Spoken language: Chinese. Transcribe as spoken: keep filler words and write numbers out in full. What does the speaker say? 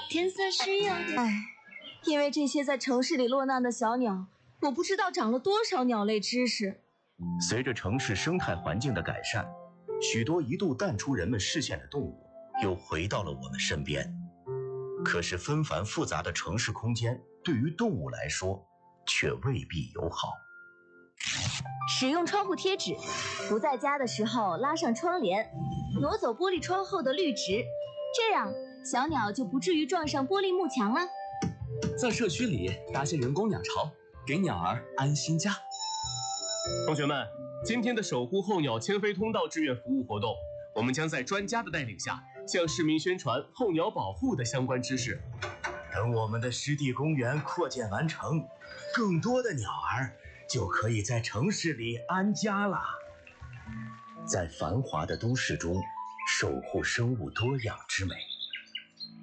天色是有点……哎，因为这些在城市里落难的小鸟，我不知道长了多少鸟类知识。 随着城市生态环境的改善，许多一度淡出人们视线的动物又回到了我们身边。可是纷繁复杂的城市空间对于动物来说却未必友好。 使用窗户贴纸，不在家的时候拉上窗帘，挪走玻璃窗后的绿植，这样小鸟就不至于撞上玻璃幕墙了。 在社区里搭些人工鸟巢，给鸟儿安心家。 同学们，今天的守护候鸟迁飞通道志愿服务活动，我们将在专家的带领下向市民宣传候鸟保护的相关知识。 等我们的湿地公园扩建完成，更多的鸟儿就可以在城市里安家了。在繁华的都市中，守护生物多样之美。